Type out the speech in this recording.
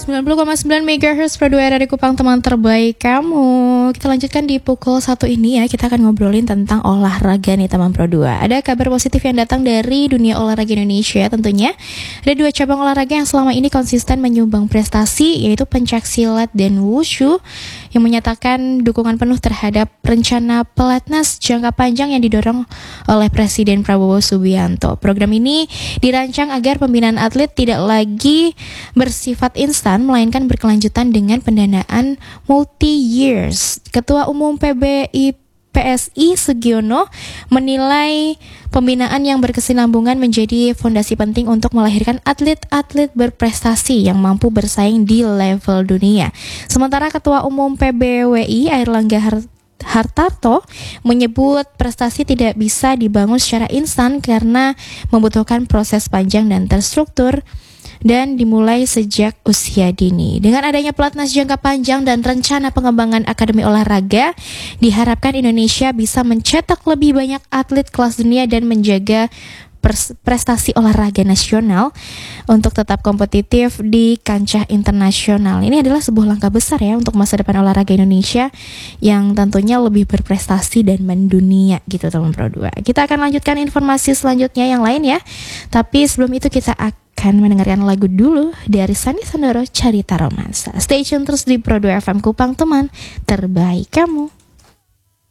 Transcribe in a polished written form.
90,9 MHz Pro 2 dari Kupang, teman terbaik kamu. Kita lanjutkan di pukul 1 ini ya. Kita akan ngobrolin tentang olahraga nih teman Pro 2. Ada kabar positif yang datang dari dunia olahraga Indonesia tentunya. Ada 2 cabang olahraga yang selama ini konsisten menyumbang prestasi, yaitu pencaksilat dan wushu, yang menyatakan dukungan penuh terhadap rencana pelatnas jangka panjang yang didorong oleh Presiden Prabowo Subianto. Program ini dirancang agar pembinaan atlet tidak lagi bersifat instan, melainkan berkelanjutan dengan pendanaan multi-years. Ketua Umum PSI Sugiono menilai pembinaan yang berkesinambungan menjadi fondasi penting untuk melahirkan atlet-atlet berprestasi yang mampu bersaing di level dunia. Sementara Ketua Umum PBWI Airlangga Hartarto menyebut prestasi tidak bisa dibangun secara instan karena membutuhkan proses panjang dan terstruktur dan dimulai sejak usia dini. Dengan adanya pelatnas jangka panjang dan rencana pengembangan akademi olahraga, diharapkan Indonesia bisa mencetak lebih banyak atlet kelas dunia dan menjaga prestasi olahraga nasional untuk tetap kompetitif di kancah internasional. Ini adalah sebuah langkah besar ya untuk masa depan olahraga Indonesia yang tentunya lebih berprestasi dan mendunia gitu teman Pro 2. Kita akan lanjutkan informasi selanjutnya yang lain ya. Tapi sebelum itu kita akan mendengarkan lagu dulu dari Sandy Sandoro, Carita Romansa. Stay tune terus di Pro 2 FM Kupang, teman terbaik kamu.